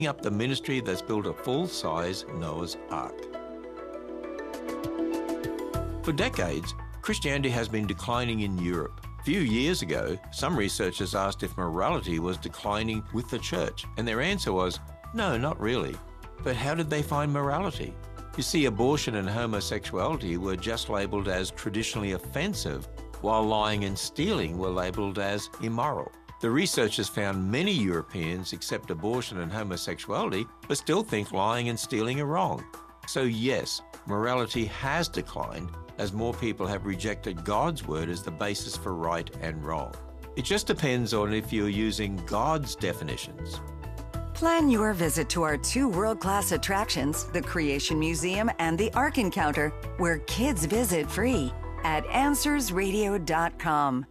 up the ministry that's built a full-size Noah's Ark. For decades, Christianity has been declining in Europe. A few years ago, some researchers asked if morality was declining with the church, and their answer was, no, not really. But how did they find morality? You see, abortion and homosexuality were just labelled as traditionally offensive, while lying and stealing were labelled as immoral. The researchers found many Europeans accept abortion and homosexuality, but still think lying and stealing are wrong. So yes, morality has declined as more people have rejected God's word as the basis for right and wrong. It just depends on if you're using God's definitions. Plan your visit to our 2 world-class attractions, the Creation Museum and the Ark Encounter, where kids visit free at AnswersRadio.com.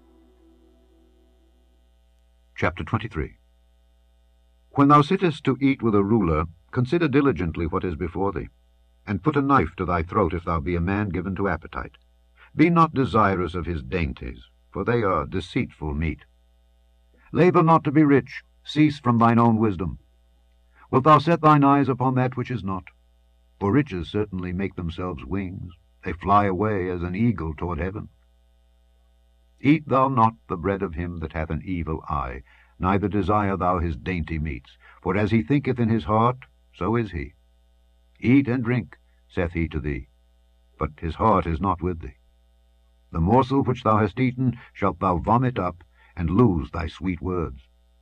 Chapter 23. When thou sittest to eat with a ruler, consider diligently what is before thee, and put a knife to thy throat if thou be a man given to appetite. Be not desirous of his dainties, for they are deceitful meat. Labor not to be rich, cease from thine own wisdom. Wilt thou set thine eyes upon that which is not? For riches certainly make themselves wings, they fly away as an eagle toward heaven. Eat thou not the bread of him that hath an evil eye, neither desire thou his dainty meats, for as he thinketh in his heart, so is he. Eat and drink, saith he to thee, but his heart is not with thee. The morsel which thou hast eaten shalt thou vomit up, and lose thy sweet words.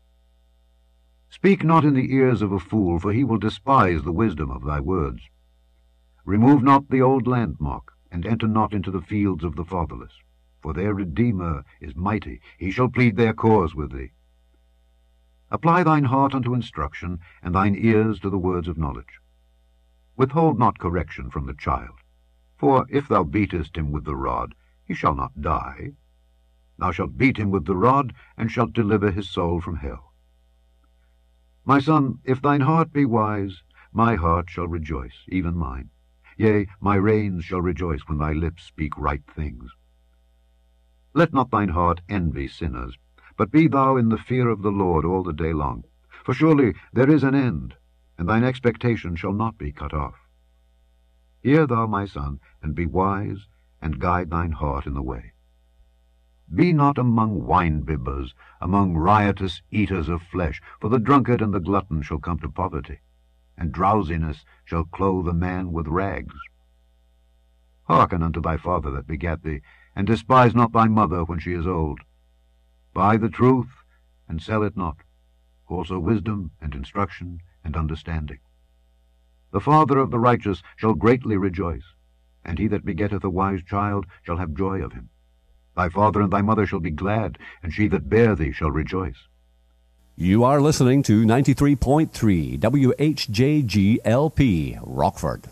Speak not in the ears of a fool, for he will despise the wisdom of thy words. Remove not the old landmark, and enter not into the fields of the fatherless. For their Redeemer is mighty, he shall plead their cause with thee. Apply thine heart unto instruction, and thine ears to the words of knowledge. Withhold not correction from the child, for if thou beatest him with the rod, he shall not die. Thou shalt beat him with the rod, and shalt deliver his soul from hell. My son, if thine heart be wise, my heart shall rejoice, even mine. Yea, my reins shall rejoice when thy lips speak right things. Let not thine heart envy sinners, but be thou in the fear of the Lord all the day long. For surely there is an end, and thine expectation shall not be cut off. Hear thou, my son, and be wise, and guide thine heart in the way. Be not among wine-bibbers, among riotous eaters of flesh, for the drunkard and the glutton shall come to poverty, and drowsiness shall clothe a man with rags. Hearken unto thy father that begat thee, and despise not thy mother when she is old. Buy the truth, and sell it not, also wisdom, and instruction, and understanding. The father of the righteous shall greatly rejoice, and he that begetteth a wise child shall have joy of him. Thy father and thy mother shall be glad, and she that bare thee shall rejoice. You are listening to 93.3 WHJGLP, Rockford.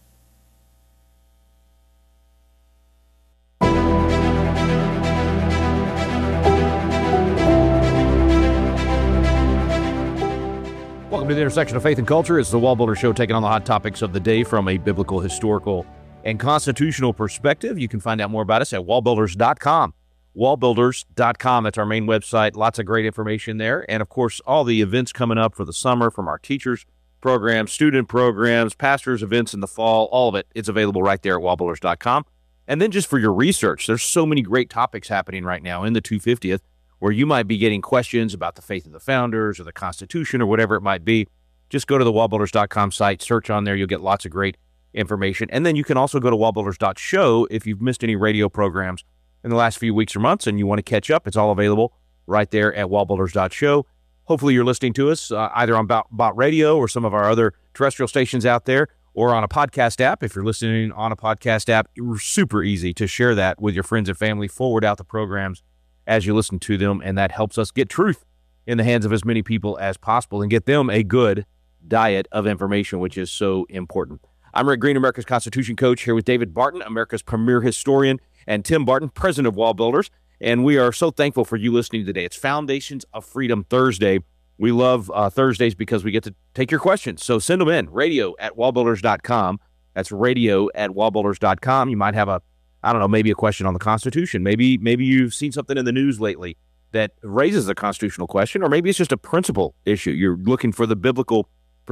Welcome to the intersection of faith and culture. It's the Wall Builder Show, taking on the hot topics of the day from a biblical, historical, and constitutional perspective. You can find out more about us at wallbuilders.com. Wallbuilders.com, that's our main website. Lots of great information there. And, of course, all the events coming up for the summer from our teachers' programs, student programs, pastors' events in the fall, all of it. It's available right there at wallbuilders.com. And then just for your research, there's so many great topics happening right now in the 250th, where you might be getting questions about the faith of the founders or the Constitution or whatever it might be. Just go to the wallbuilders.com site, search on there. You'll get lots of great information. And then you can also go to wallbuilders.show if you've missed any radio programs in the last few weeks or months and you want to catch up. It's all available right there at wallbuilders.show. Hopefully you're listening to us either on Bot Radio or some of our other terrestrial stations out there, or on a podcast app. If you're listening on a podcast app, it's super easy to share that with your friends and family. Forward out the programs as you listen to them, and that helps us get truth in the hands of as many people as possible and get them a good diet of information, which is so important. I'm Rick Green, America's Constitution coach, here with David Barton, America's premier historian, and Tim Barton, president of Wall Builders. And we are so thankful for you listening today. It's Foundations of Freedom Thursday. We love Thursdays because we get to take your questions. So send them in, radio@wallbuilders.com. That's radio@wallbuilders.com. You might have maybe a question on the Constitution. Maybe you've seen something in the news lately that raises a constitutional question, or maybe it's just a principle issue. You're looking for the biblical